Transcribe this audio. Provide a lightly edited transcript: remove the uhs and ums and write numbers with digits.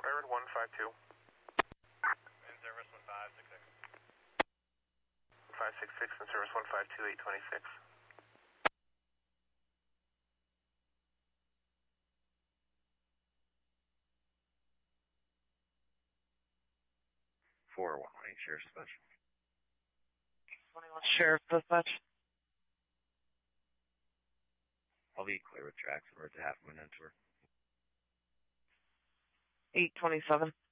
Railroad 152. In service 1566. 566 in service 152, 826. Sheriff Dispatch. 21 Sheriff Dispatch. I'll be clear with tracks. We're at the half moon end tour. 827.